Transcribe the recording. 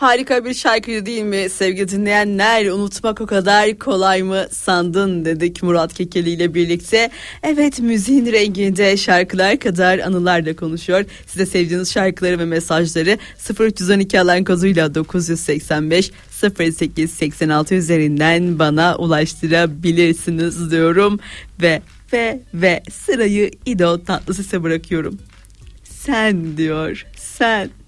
Harika bir şarkıydı değil mi sevgili dinleyenler? Unutmak o kadar kolay mı sandın dedik Murat Kekeli ile birlikte. Evet, müziğin renginde şarkılar kadar anılarla konuşuyor. Size sevdiğiniz şarkıları ve mesajları 0312 alan koduyla 985 0886 üzerinden bana ulaştırabilirsiniz diyorum. Ve sırayı İdo Tatlıses'e bırakıyorum. Sen diyor, sen.